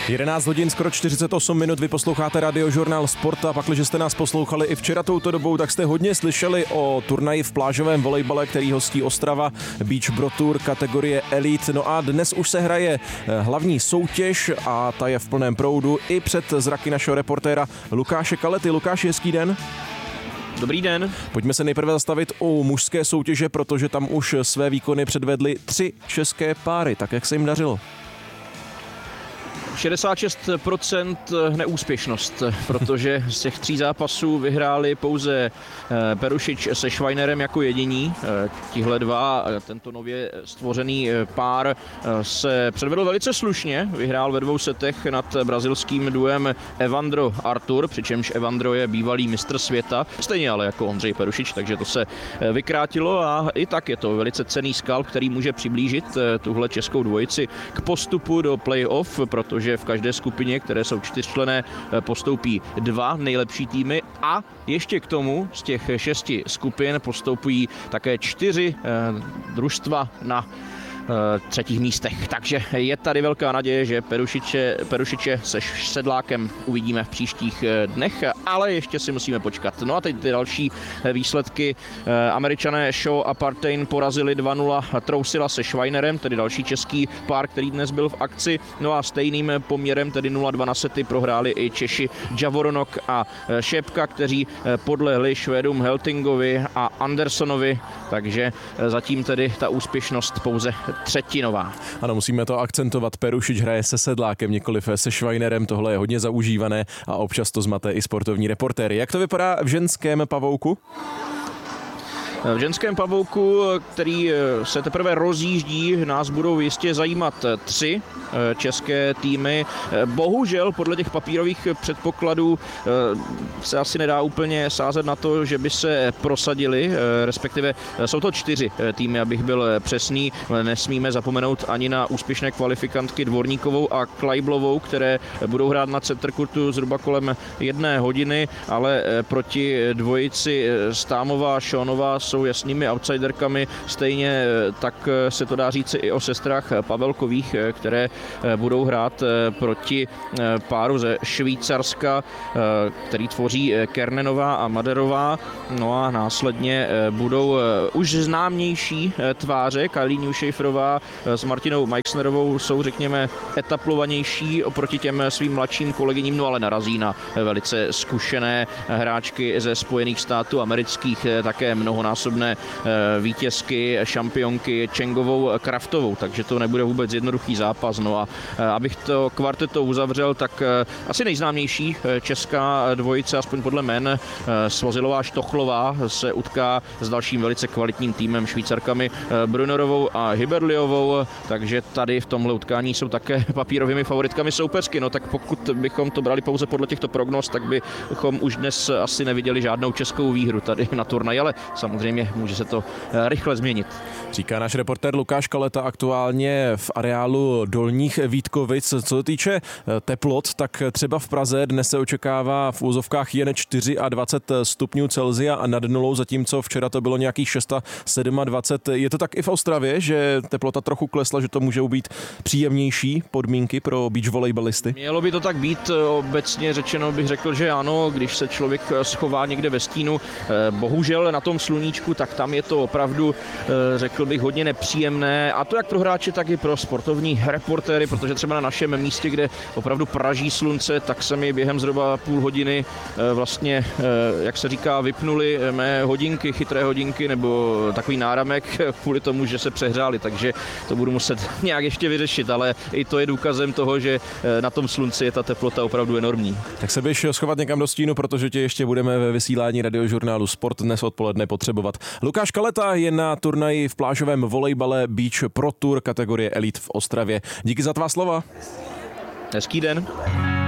11 hodin, skoro 48 minut, vy posloucháte Radiožurnál Sport a pakliže jste nás poslouchali i včera touto dobou, tak jste hodně slyšeli o turnaji v plážovém volejbale, který hostí Ostrava Beach Pro Tour kategorie Elite. No a dnes už se hraje hlavní soutěž a ta je v plném proudu i před zraky našeho reportéra Lukáše Kalety. Lukáši, hezký den. Dobrý den. Pojďme se nejprve zastavit u mužské soutěže, protože tam už své výkony předvedly 3 české páry. Tak jak se jim dařilo? 66% neúspěšnost, protože z těch 3 zápasů vyhráli pouze Perušič se Schweinerem jako jediní. Tihle 2, tento nově stvořený pár se předvedl velice slušně. Vyhrál ve 2 setech nad brazilským duem Evandro Artur, přičemž Evandro je bývalý mistr světa, stejně ale jako Ondřej Perušič, takže to se vykrátilo a i tak je to velice cenný skalp, který může přiblížit tuhle českou dvojici k postupu do play-off, protože v každé skupině, které jsou 4členné, postoupí 2 nejlepší týmy a ještě k tomu z těch 6 skupin postoupují také 4 družstva na 3. místech. Takže je tady velká naděje, že Perušiče se Sedlákem uvidíme v příštích dnech, ale ještě si musíme počkat. No a teď ty další výsledky. Američané Shaw a Partain porazili 2-0 Trousila se Schweinerem, tedy další český pár, který dnes byl v akci. No a stejným poměrem, tedy 0-2 na sety, prohráli i Češi Javoronok a Šépka, kteří podlehli Švédům Heltingovi a Andersonovi, takže zatím tedy ta úspěšnost pouze 3. Ano, musíme to akcentovat. Perušič hraje se Sedlákem, nikoliv se Schweinerem. Tohle je hodně zaužívané a občas to zmate i sportovní reportéry. Jak to vypadá v ženském pavouku? V ženském pavouku, který se teprve rozjíždí, nás budou jistě zajímat 3 české týmy. Bohužel podle těch papírových předpokladů se asi nedá úplně sázet na to, že by se prosadili, respektive jsou to 4 týmy, abych byl přesný. Nesmíme zapomenout ani na úspěšné kvalifikantky Dvorníkovou a Klajblovou, které budou hrát na centercourtu zhruba kolem 1 hodiny, ale proti dvojici Stámová a Šonová jsou jasnými outsiderkami. Stejně tak se to dá říci i o sestrách Pavelkových, které budou hrát proti páru ze Švýcarska, který tvoří Kernenová a Maderová. No a následně budou už známější tváře. Kylie Newshaferová s Martinou Meixnerovou jsou, řekněme, etaplovanější oproti těm svým mladším kolegyním, no ale narazí na velice zkušené hráčky ze Spojených států amerických, také mnohonásobné vítězky, šampionky Čengovou, Kraftovou, takže to nebude vůbec jednoduchý zápas. No a abych to kvarteto uzavřel, tak asi nejznámější česká dvojice, aspoň podle jmen, Svozilová Štochlová se utká s dalším velice kvalitním týmem, Švýcarkami Brunerovou a Hyberliovou, takže tady v tomhle utkání jsou také papírovými favoritkami soupeřky. No tak pokud bychom to brali pouze podle těchto prognóz, tak bychom už dnes asi neviděli žádnou českou výhru tady na turnaji, ale samozřejmě může se to rychle změnit. Říká náš reportér Lukáš Kaleta aktuálně v areálu Dolních Vítkovic. Co se týče teplot, tak třeba v Praze dnes se očekává v úzovkách jen 24 stupňů Celsia a nad nulou, zatímco včera to bylo nějakých 27. Je to tak i v Ostravě, že teplota trochu klesla, že to můžou být příjemnější podmínky pro beach volejbalisty? Mělo by to tak být, obecně řečeno bych řekl, že ano, když se člověk schová někde ve stínu. Bohužel na tom sluníčku, tak tam je to opravdu, řekl bych, hodně nepříjemné. A to jak pro hráče, tak i pro sportovní reportéry, protože třeba na našem místě, kde opravdu praží slunce, tak se mi během zhruba půl hodiny vlastně, jak se říká, vypnuly mé hodinky, chytré hodinky nebo takový náramek kvůli tomu, že se přehřály, takže to budu muset nějak ještě vyřešit, ale i to je důkazem toho, že na tom slunci je ta teplota opravdu enormní. Tak se běž schovat někam do stínu, protože tě ještě budeme ve vysílání Radiožurnálu Sport dnes odpoledne potřebovat. Lukáš Kaleta je na turnaji v plážovém volejbale Beach Pro Tour kategorie Elite v Ostravě. Díky za tvá slova. Hezký den.